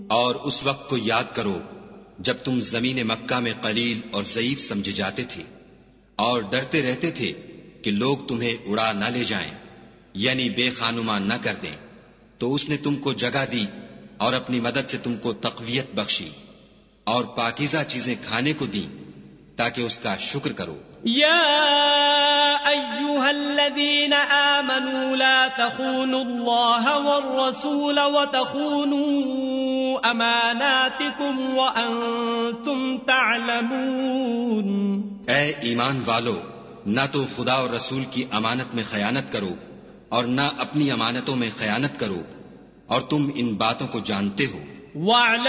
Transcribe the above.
और उस वक्त को याद करो जब तुम जमीन मक्का में कलील और ज़ईफ समझे जाते थे और डरते रहते थे कि लोग तुम्हें उड़ा न ले जाएं, यानी बेखानुमा न कर दें। तो उसने तुमको जगह दी और अपनी मदद से तुमको तक़वियत बख्शी और पाकीज़ा चीजें खाने को दी ताकि उसका शुक्र करो। या अय्युहल्लज़ीना आमनू ला तख़ूनुल्लाह वर्रसूल वतख़ूनू अमानातिकुम व अंतुम तअलमून। ऐ ईमान वालो, न तो खुदा और रसूल की अमानत में खयानत करो और न अपनी अमानतों में खयानत करो और तुम इन बातों को जानते हो।